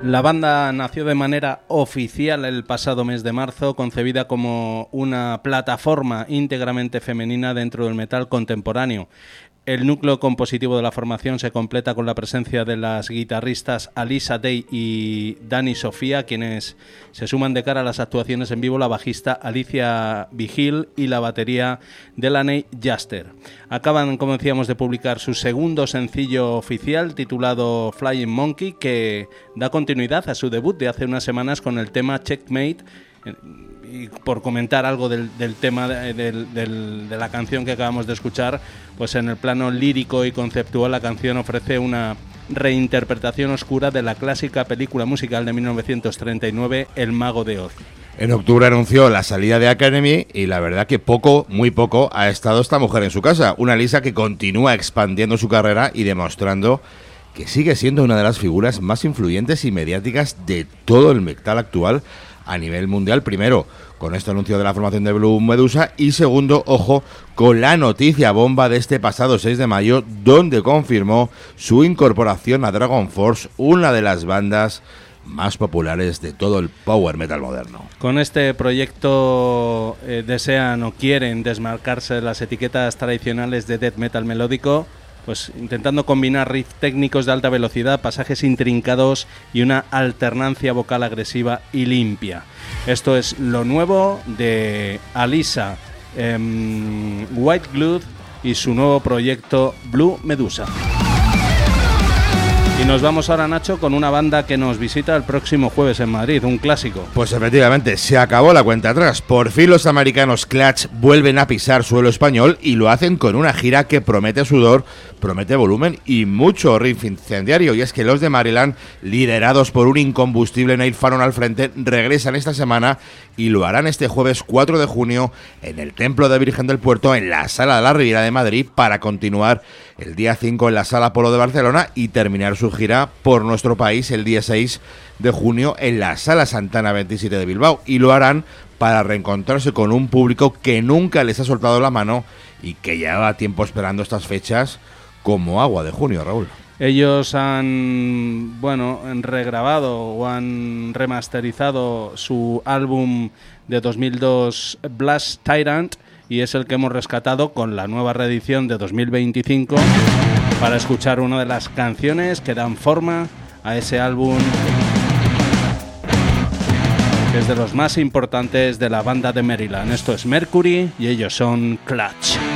La banda nació de manera oficial el pasado mes de marzo, concebida como una plataforma íntegramente femenina dentro del metal contemporáneo. El núcleo compositivo de la formación se completa con la presencia de las guitarristas Alisa Day y Dani Sofía, quienes se suman de cara a las actuaciones en vivo la bajista Alicia Vigil y la batería Delaney Jaster. Acaban, como decíamos, de publicar su segundo sencillo oficial titulado Flying Monkey, que da continuidad a su debut de hace unas semanas con el tema Checkmate. Y por comentar algo del tema de la canción que acabamos de escuchar, pues en el plano lírico y conceptual la canción ofrece una reinterpretación oscura de la clásica película musical de 1939, El Mago de Oz. En octubre anunció la salida de Academy y la verdad que muy poco ha estado esta mujer en su casa. Una Alisa que continúa expandiendo su carrera y demostrando que sigue siendo una de las figuras más influyentes y mediáticas de todo el metal actual a nivel mundial. Primero, con este anuncio de la formación de Blue Medusa, y segundo, ojo, con la noticia bomba de este pasado 6 de mayo, donde confirmó su incorporación a Dragon Force, una de las bandas más populares de todo el power metal moderno. Con este proyecto desean o quieren desmarcarse de las etiquetas tradicionales de death metal melódico, pues intentando combinar riffs técnicos de alta velocidad, pasajes intrincados y una alternancia vocal agresiva y limpia. Esto es lo nuevo de Alisa Whiteglood y su nuevo proyecto Blue Medusa. Y nos vamos ahora, Nacho, con una banda que nos visita el próximo jueves en Madrid, un clásico. Pues efectivamente, se acabó la cuenta atrás. Por fin los americanos Clutch vuelven a pisar suelo español y lo hacen con una gira que promete sudor, promete volumen y mucho riff incendiario. Y es que los de Maryland, liderados por un incombustible Neil Fallon al frente, regresan esta semana y lo harán este jueves 4 de junio en el Templo de Virgen del Puerto, en la Sala de la Riviera de Madrid, para continuar el día 5 en la Sala Polo de Barcelona y terminar su gira por nuestro país el día 6 de junio en la Sala Santana 27 de Bilbao. Y lo harán para reencontrarse con un público que nunca les ha soltado la mano y que lleva tiempo esperando estas fechas como agua de junio, Raúl. Ellos han regrabado o han remasterizado su álbum de 2002, Blast Tyrant, y es el que hemos rescatado con la nueva reedición de 2025 para escuchar una de las canciones que dan forma a ese álbum, que es de los más importantes de la banda de Maryland. Esto es Mercury y ellos son Clutch.